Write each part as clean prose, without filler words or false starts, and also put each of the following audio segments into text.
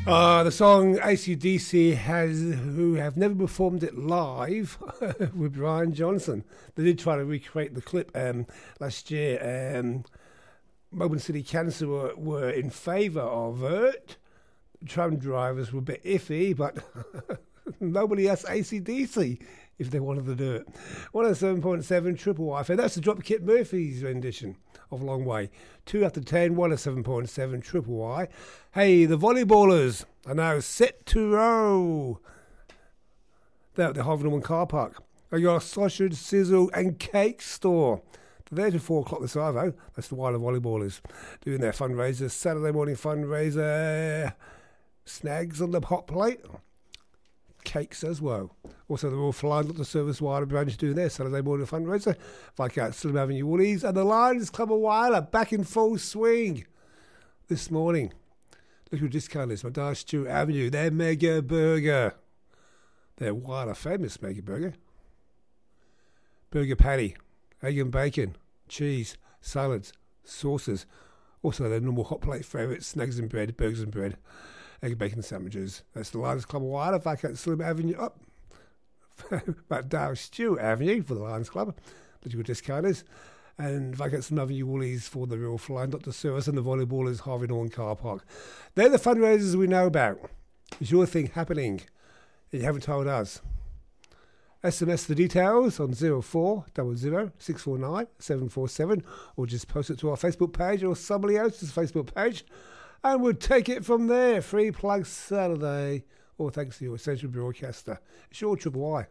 The song AC/DC who have never performed it live with Brian Johnson. They did try to recreate the clip last year. Melbourne City Council were in favour of it. Tram drivers were a bit iffy, but nobody asked AC/DC if they wanted to do it. 107.7 Triple Y. That's the Dropkick Murphys rendition of Long Way. 2 after 10, 107.7 Triple Y. Hey, the volleyballers are now set to row. They're at the Harvey Norman car park. They got a sausage, sizzle and cake store. They're there till 4 o'clock this Arvo. That's the Wilder volleyballers doing their fundraiser. Saturday morning fundraiser. Snags on the hot plate. Cakes as well. Also, the Royal Flying Doctor Service Wilder branch doing their Saturday morning fundraiser. Viscount Slim Avenue Woolies and the Lions Club of Wilder back in full swing this morning. Look who discount is. Madar Stewart Avenue. Their Mega Burger. Their Wilder famous Mega Burger. Burger patty, egg and bacon, cheese, salads, sauces. Also, their normal hot plate favourites, snags and bread, burgers and bread. Egg and bacon sandwiches. That's the Lions Club of Wilder, back at Slim Avenue, up about Dow Stewart Avenue for the Lions Club, legal discounters, and back at Slim Avenue Woolies for the Real Flying Doctor Service and the volleyballers Harvey Norman car park. They're the fundraisers we know about. Is your thing happening that you haven't told us? SMS the details on 0400 649 747 or just post it to our Facebook page or somebody else's Facebook page. And we'll take it from there. Free plug Saturday. All thanks to your essential broadcaster. It's your Triple Y.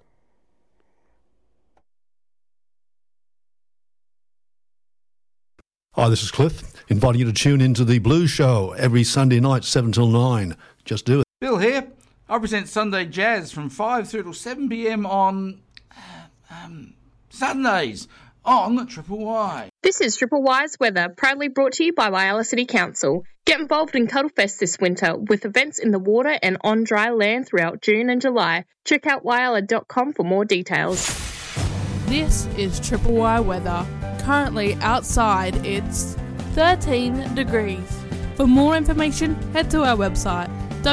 Hi, this is Cliff, inviting you to tune into the Blues Show every Sunday night, 7 till 9. Just do it. Bill here. I present Sunday Jazz from 5 through till 7 p.m. on Saturdays on Triple Y. This is Triple Y's weather, proudly brought to you by Whyalla City Council. Get involved in Cuddlefest this winter with events in the water and on dry land throughout June and July. Check out whyalla.com for more details. This is Triple Y weather. Currently outside it's 13 degrees. For more information, head to our website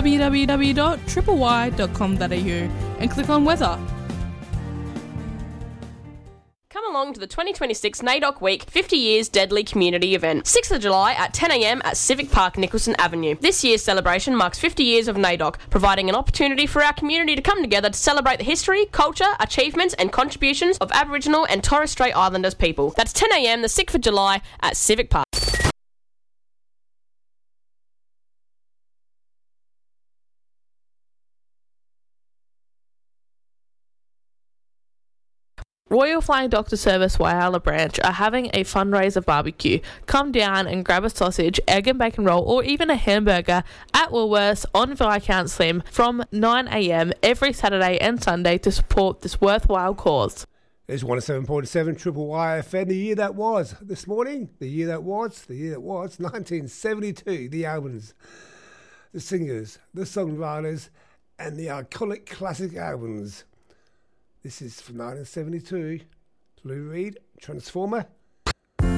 www.tripley.com.au and click on weather. Come along to the 2026 NAIDOC Week 50 Years Deadly Community Event, 6th of July at 10 a.m. at Civic Park, Nicholson Avenue. This year's celebration marks 50 years of NAIDOC, providing an opportunity for our community to come together to celebrate the history, culture, achievements and contributions of Aboriginal and Torres Strait Islanders people. That's 10 a.m. the 6th of July at Civic Park. Royal Flying Doctor Service Whyalla branch are having a fundraiser barbecue. Come down and grab a sausage, egg and bacon roll or even a hamburger at Woolworths on Viscount Slim from 9 a.m. every Saturday and Sunday to support this worthwhile cause. There's 107.7 Triple Y FM, the year that was. This morning, the year that was, 1972. The albums, the singers, the songwriters and the iconic classic albums. This is from 1972, Lou Reed, Transformer,